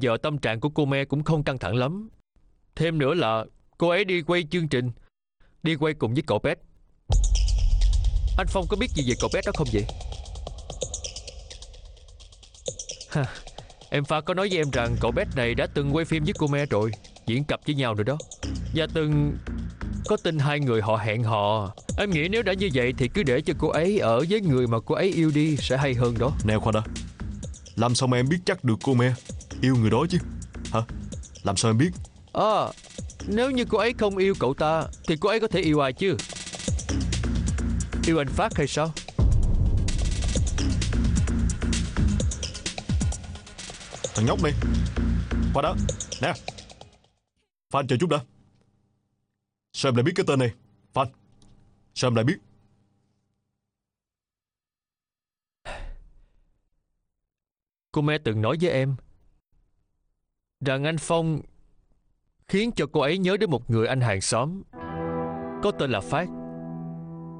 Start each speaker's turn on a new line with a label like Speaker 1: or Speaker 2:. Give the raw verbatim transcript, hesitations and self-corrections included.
Speaker 1: giờ tâm trạng của cô Me cũng không căng thẳng lắm. Thêm nữa là cô ấy đi quay chương trình, đi quay cùng với cậu Pet. Anh Phong có biết gì về cậu Pet đó không vậy? Ha, em Pha có nói với em rằng cậu Pet này đã từng quay phim với cô Me rồi, diễn cặp với nhau rồi đó. Và từng có tin hai người họ hẹn hò. Em nghĩ nếu đã như vậy thì cứ để cho cô ấy ở với người mà cô ấy yêu đi sẽ hay hơn đó.
Speaker 2: Nè khoan đã, làm sao mà em biết chắc được cô Me yêu người đó chứ? Hả? Làm sao em biết?
Speaker 1: À, nếu như cô ấy không yêu cậu ta thì cô ấy có thể yêu ai chứ? Yêu anh Phát hay sao?
Speaker 2: Thằng nhóc này, khoan đã. Nè, Phan chờ chút đã. Sao em lại biết cái tên này, Phan? Sao em lại biết?
Speaker 1: Cô Me từng nói với em rằng anh Phong khiến cho cô ấy nhớ đến một người anh hàng xóm có tên là Phát.